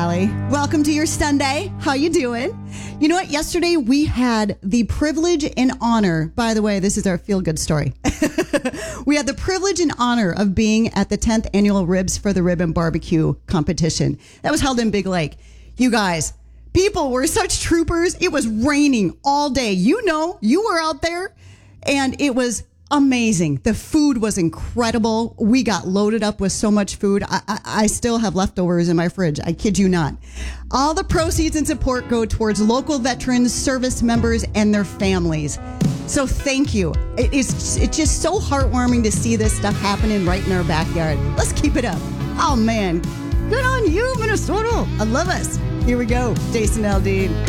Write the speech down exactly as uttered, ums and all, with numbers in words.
Allie. Welcome to your Sunday. How you doing? You know what? Yesterday we had the privilege and honor. By the way, this is our feel-good story. We had the privilege and honor of being at the tenth annual Ribs for the Rib and Barbecue competition. That was held in Big Lake. You guys, people were such troopers. It was raining all day. You know, you were out there, and it was amazing. The food was incredible. We got loaded up with so much food. I, I, I still have leftovers in my fridge. I kid you not. All the proceeds and support go towards local veterans, service members, and their families. So thank you. It is, it's just so heartwarming to see this stuff happening right in our backyard. Let's keep it up. Oh, man. Good on you, Minnesota. I love us. Here we go. Jason Aldean.